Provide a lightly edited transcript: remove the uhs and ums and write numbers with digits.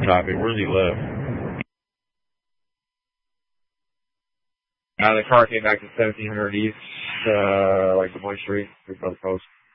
Copy. Where does he live? The car came back to 1700 East, like the Boy Street, by the post.